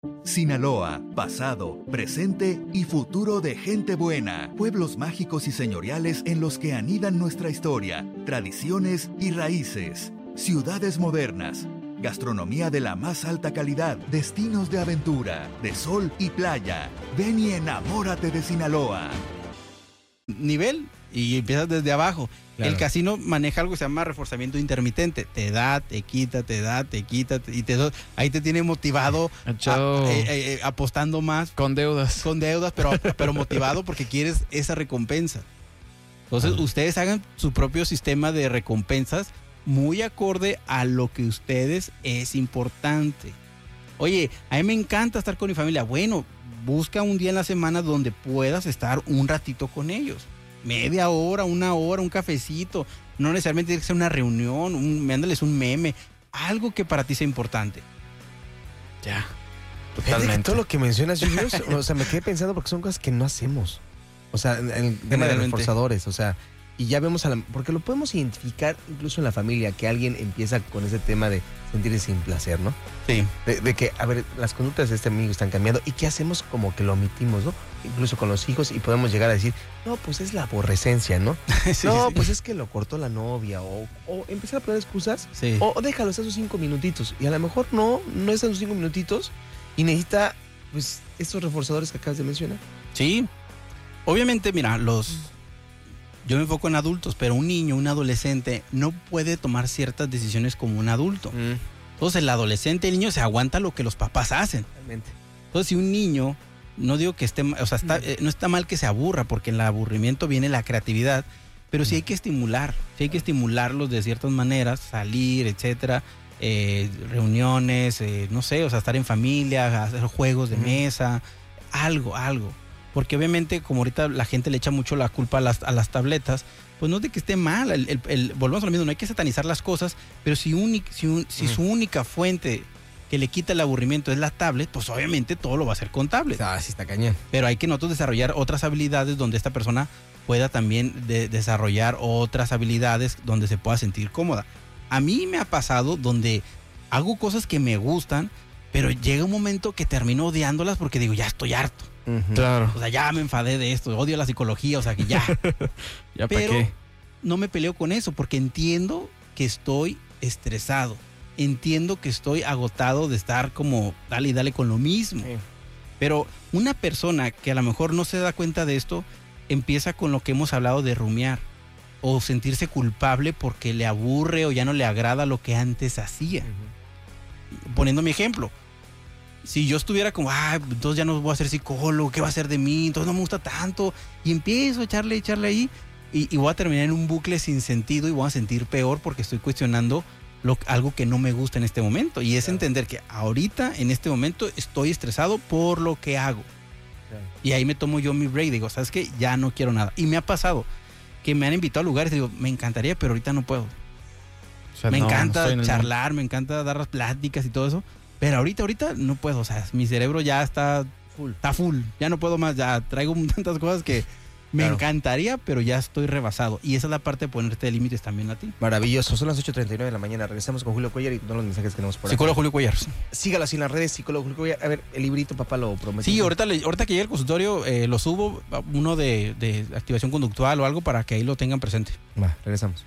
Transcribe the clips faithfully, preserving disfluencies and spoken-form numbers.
Sinaloa, pasado, presente y futuro de gente buena. Pueblos mágicos y señoriales en los que anidan nuestra historia, tradiciones y raíces. Ciudades modernas. Gastronomía de la más alta calidad. Destinos de aventura, de sol y playa. Ven y enamórate de Sinaloa. Nivel y empiezas desde abajo. Claro. El casino maneja algo que se llama reforzamiento intermitente. Te da, te quita, te da, te quita. Te, y te, ahí te tiene motivado a, eh, eh, apostando más. Con deudas. Con deudas, pero, pero motivado porque quieres esa recompensa. Entonces, ah. ustedes hagan su propio sistema de recompensas muy acorde a lo que ustedes es importante. Oye, a mí me encanta estar con mi familia. Bueno, busca un día en la semana donde puedas estar un ratito con ellos. Media hora, una hora, un cafecito. No necesariamente tiene que ser una reunión, un, mándales un meme. Algo que para ti sea importante. Ya, totalmente. Todo lo que mencionas, yo, yo, o sea, me quedé pensando porque son cosas que no hacemos. O sea, en el tema de reforzadores, o sea, y ya vemos a la, porque lo podemos identificar incluso en la familia, que alguien empieza con ese tema de sentirse sin placer, ¿no? Sí. De, de que, a ver, las conductas de este amigo están cambiando, y qué hacemos como que lo omitimos, ¿no? Incluso con los hijos, y podemos llegar a decir, no, pues es la aborrecencia, ¿no? sí, no, sí. pues es que lo cortó la novia, o, o empezar a poner excusas, sí. o, o déjalo, esos cinco minutitos, y a lo mejor no, no están sus cinco minutitos, y necesita, pues, estos reforzadores que acabas de mencionar. Sí. Obviamente, mira, los... Yo me enfoco en adultos, pero un niño, un adolescente no puede tomar ciertas decisiones como un adulto. Mm. Entonces el adolescente, el niño se aguanta lo que los papás hacen. Realmente. Entonces si un niño, no digo que esté, o sea, está, mm. eh, no está mal que se aburra, porque en el aburrimiento viene la creatividad, pero sí hay que estimular, sí hay que estimularlos de ciertas maneras, salir, etcétera, eh, reuniones, eh, no sé, o sea, estar en familia, hacer juegos de mm. mesa, algo, algo. Porque obviamente, como ahorita la gente le echa mucho la culpa a las, a las tabletas, pues no es de que esté mal, el, el, el, volvemos a lo mismo, no hay que satanizar las cosas, pero si, uni, si, un, si uh-huh. su única fuente que le quita el aburrimiento es la tablet, pues obviamente todo lo va a hacer con tablet. Ah, sí está cañón. Pero hay que nosotros desarrollar otras habilidades donde esta persona pueda también de, desarrollar otras habilidades donde se pueda sentir cómoda. A mí me ha pasado donde hago cosas que me gustan, pero llega un momento que termino odiándolas porque digo, ya estoy harto. Uh-huh. Claro. O sea, ya me enfadé de esto, odio la psicología, o sea que ya. ¿Ya Pero para qué? No me peleo con eso porque entiendo que estoy estresado. Entiendo que estoy agotado de estar como dale y dale con lo mismo. Sí. Pero una persona que a lo mejor no se da cuenta de esto, empieza con lo que hemos hablado de rumiar o sentirse culpable porque le aburre o ya no le agrada lo que antes hacía. Uh-huh. Poniendo mi ejemplo. Si yo estuviera como, ah, entonces ya no voy a ser psicólogo, ¿qué va a ser de mí? Entonces no me gusta tanto. Y empiezo a echarle, echarle ahí y, y voy a terminar en un bucle sin sentido y voy a sentir peor porque estoy cuestionando lo, algo que no me gusta en este momento. Y es claro. entender que ahorita, en este momento, estoy estresado por lo que hago. Claro. Y ahí me tomo yo mi break. Digo, ¿sabes qué? Ya no quiero nada. Y me ha pasado que me han invitado a lugares y digo, me encantaría, pero ahorita no puedo. O sea, me no, encanta no charlar, me encanta dar las pláticas y todo eso. Pero ahorita, ahorita no puedo, o sea, mi cerebro ya está full, está full, ya no puedo más, ya traigo tantas cosas que me claro. encantaría, pero ya estoy rebasado. Y esa es la parte de ponerte límites también a ti. Maravilloso, son las ocho treinta y nueve de la mañana, regresamos con Julio Cuellar y con todos los mensajes que tenemos por aquí. Psicólogo Julio Cuellar. Sígalo así en las redes, Psicólogo Julio Cuellar. A ver, el librito, papá, lo prometo. Sí, ahorita, ahorita que llegue el consultorio, eh, lo subo, uno de, de activación conductual o algo para que ahí lo tengan presente. Va, regresamos.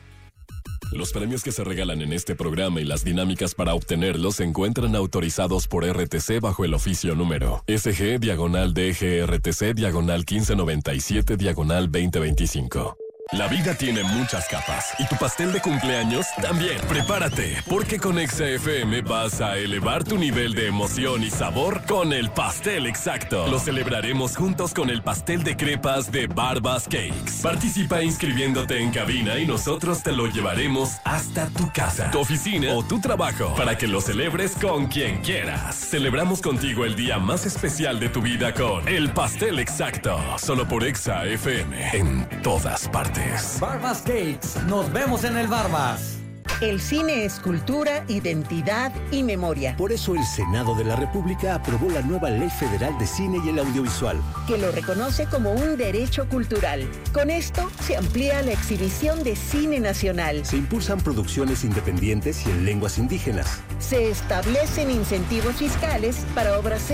Los premios que se regalan en este programa y las dinámicas para obtenerlos se encuentran autorizados por R T C bajo el oficio número S G diagonal D G R T C diagonal quince noventa y siete diagonal veinte veinticinco. La vida tiene muchas capas y tu pastel de cumpleaños también. Prepárate, porque con Exa F M vas a elevar tu nivel de emoción y sabor con el pastel exacto. Lo celebraremos juntos con el pastel de crepas de Barbas Cakes. Participa inscribiéndote en cabina y nosotros te lo llevaremos hasta tu casa, tu oficina o tu trabajo para que lo celebres con quien quieras. Celebramos contigo el día más especial de tu vida con el pastel exacto. Solo por Exa F M en todas partes. Barbas Cakes, nos vemos en el Barbas. El cine es cultura, identidad y memoria. Por eso el Senado de la República aprobó la nueva Ley Federal de Cine y el Audiovisual, que lo reconoce como un derecho cultural. Con esto se amplía la exhibición de cine nacional. Se impulsan producciones independientes y en lenguas indígenas. Se establecen incentivos fiscales para obras